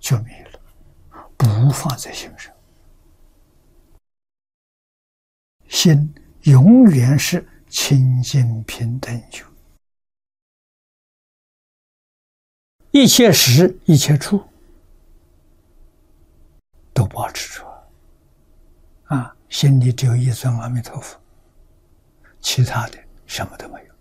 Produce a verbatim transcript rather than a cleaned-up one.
就没了，不放在心上。心永远是清净平等觉，一切时一切处都保持着啊，心里只有一尊阿弥陀佛，其他的什么都没有。